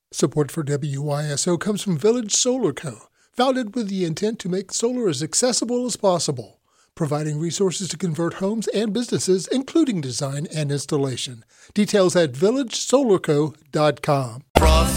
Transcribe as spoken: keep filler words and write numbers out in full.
Support for W Y S O comes from Village Solar Co., founded with the intent to make solar as accessible as possible, providing resources to convert homes and businesses, including design and installation. Details at village solar co dot com. Frost